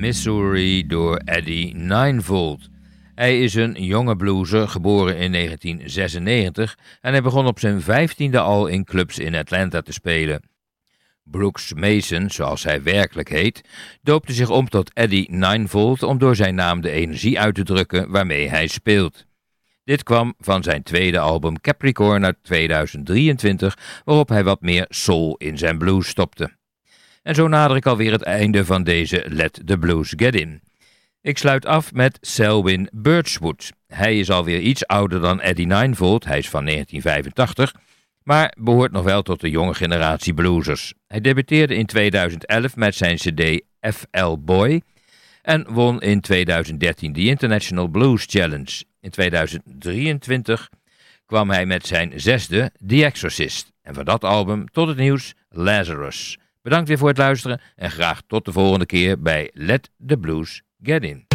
Missouri door Eddie Ninevold. Hij is een jonge blueser, geboren in 1996 en hij begon op zijn 15e al in clubs in Atlanta te spelen. Brooks Mason, zoals hij werkelijk heet, doopte zich om tot Eddie Ninevold om door zijn naam de energie uit te drukken waarmee hij speelt. Dit kwam van zijn tweede album Capricorn uit 2023, waarop hij wat meer soul in zijn blues stopte. En zo nader ik alweer het einde van deze Let the Blues Get In. Ik sluit af met Selwyn Birchwood. Hij is alweer iets ouder dan Eddie Ninevold, hij is van 1985, maar behoort nog wel tot de jonge generatie bluesers. Hij debuteerde in 2011 met zijn cd FL Boy en won in 2013 de International Blues Challenge. In 2023 kwam hij met zijn zesde The Exorcist. En van dat album tot het nieuws Lazarus. Bedankt weer voor het luisteren en graag tot de volgende keer bij Let the Blues Get In.